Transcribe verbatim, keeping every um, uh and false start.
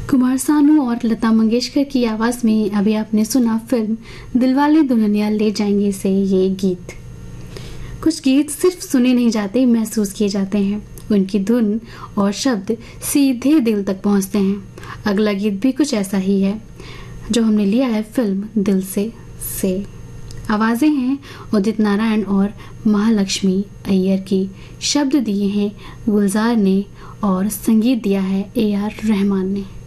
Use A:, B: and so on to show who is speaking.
A: कुमार सानू और लता मंगेशकर की आवाज में अभी आपने सुना फिल्म दिलवाले दुल्हनिया ले जाएंगे से ये गीत। कुछ गीत सिर्फ सुने नहीं जाते, महसूस किए जाते हैं। उनकी धुन और शब्द सीधे दिल तक पहुंचते हैं। अगला गीत भी कुछ ऐसा ही है जो हमने लिया है फिल्म दिल से से आवाजें हैं उदित नारायण और महालक्ष्मी अय्यर की, शब्द दिए हैं गुलजार ने और संगीत दिया है ए आर रहमान ने।